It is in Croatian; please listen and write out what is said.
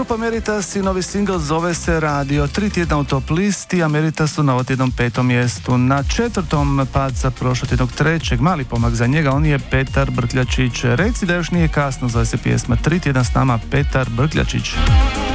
Grupa Meritas i novi singl zove se Radio. 3 tjedna u top listi, a Meritas su na ovotjednom 5. mjestu. Na 4. pad za prošlotjednog 3. mali pomak za njega, on je Petar Brkljačić. Reci da još nije kasno, zove se pjesma. 3 tjedna s nama Petar Brkljačić.